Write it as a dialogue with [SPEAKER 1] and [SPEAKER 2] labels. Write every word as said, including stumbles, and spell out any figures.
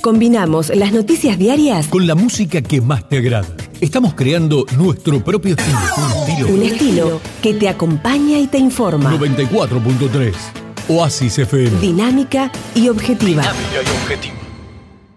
[SPEAKER 1] Combinamos las noticias diarias
[SPEAKER 2] con la música que más te agrada. Estamos creando nuestro propio estilo. Un estilo,
[SPEAKER 1] un estilo que te acompaña y te informa.
[SPEAKER 2] noventa y cuatro punto tres Oasis F M.
[SPEAKER 1] Dinámica y objetiva.
[SPEAKER 2] Dinámica y objetiva.